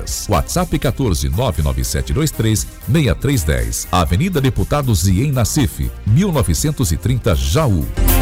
entradas. WhatsApp 14 99723 6310. Avenida Deputado Zien Nassif, 1930 Jaú.